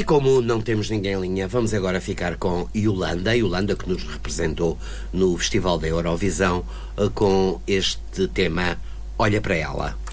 como não temos ninguém em linha, vamos agora ficar com Yolanda que nos representou no Festival da Eurovisão, com este tema Olha para Ela.